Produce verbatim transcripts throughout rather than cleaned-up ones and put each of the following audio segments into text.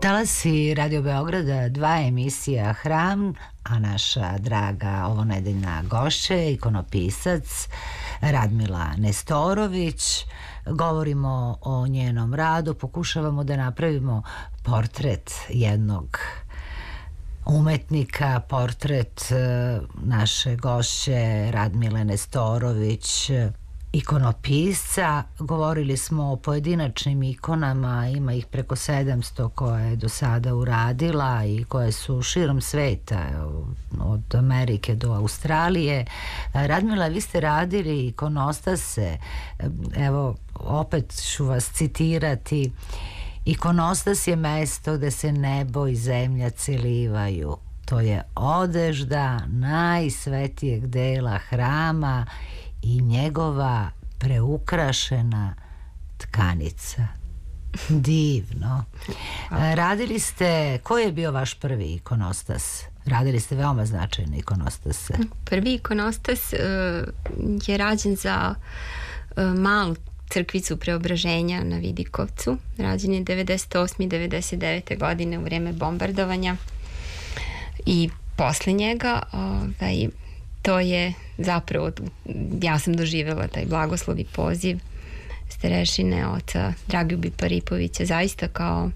Talasi Radio Beograda, dva emisija Hram, a naša draga ovonedeljna gošća je ikonopisac Radmila Nestorović. Govorimo o njenom radu, pokušavamo da napravimo portret jednog umetnika, portret naše gošće Radmile Nestorović, ikonopisca. Govorili smo o pojedinačnim ikonama, ima ih preko sedamsto koje je do sada uradila i koje su širom sveta, od Amerike do Australije. Radmila, vi ste radili ikonostase, evo opet ću vas citirati: ikonostas je mesto gde se nebo i zemlja celivaju. To je odežda najsvetijeg dela hrama i njegova preukrašena tkanica. Divno. Radili ste, koji je bio vaš prvi ikonostas? Radili ste veoma značajne ikonostase. Prvi ikonostas uh, je rađen za uh, malu crkvicu Preobraženja na Vidikovcu. Rađen je devedeset osme i devedeset devete godine u vreme bombardovanja i posle njega ovaj, to je zapravo, ja sam doživjela taj blagoslov i poziv starešine oca Dragoljuba Paripovića zaista kao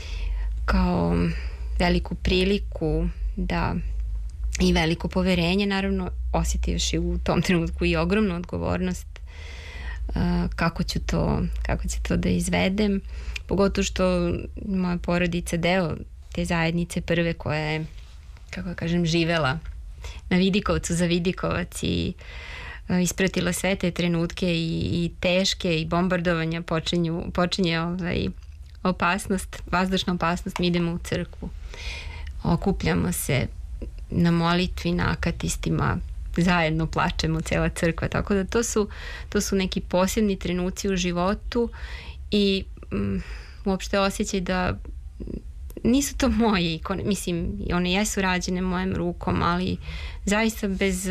kao veliku priliku da i veliko poverenje, naravno osjetivši u tom trenutku i ogromnu odgovornost uh, kako ću to kako ću to da izvedem, pogotovo što moja porodica deo te zajednice prve koja je, kako kažem, živela na Vidikovcu za Vidikovac i uh, ispratila sve te trenutke i, i teške i bombardovanja počinju, počinje ovaj, opasnost, vazdušna opasnost, mi idemo u crkvu, okupljamo se na molitvi, na akatistima, zajedno plačemo, cela crkva, tako da to su, to su neki posebni trenuci u životu i um, uopšte osjećaj da nisu to moje ikone, mislim, one jesu rađene mojom rukom, ali zaista bez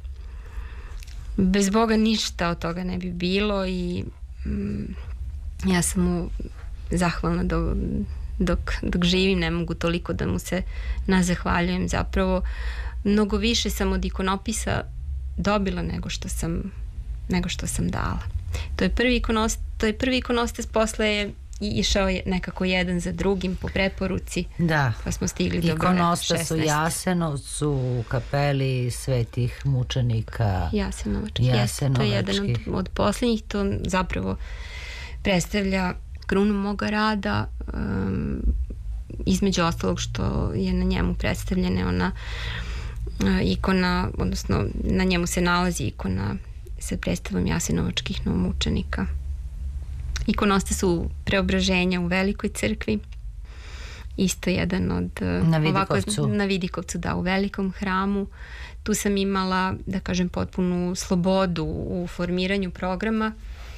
bez Boga ništa od toga ne bi bilo i mm, ja sam mu zahvalna dok, dok, dok živim, ne mogu toliko da mu se nazahvaljujem, zapravo mnogo više sam od ikonopisa dobila nego što sam nego što sam dala. To je prvi ikonost, to je prvi ikonostas, posle je išao je nekako jedan za drugim po preporuci. Da. Pa smo stigli do ikonostas u Jasenovcu, u kapeli svetih mučenika Jasenovački. Jasenovački. To je jedan od, od posljednjih, to zapravo predstavlja krunu moga rada, um, između ostalog što je na njemu predstavljena ona uh, ikona, odnosno na njemu se nalazi ikona sa predstavom Jasenovačkih novomučenika. Ikonostas su Preobraženja u Velikoj crkvi, isto jedan od na Vidikovcu. Ovako, na Vidikovcu, da, u velikom hramu. Tu sam imala, da kažem, potpunu slobodu u formiranju programa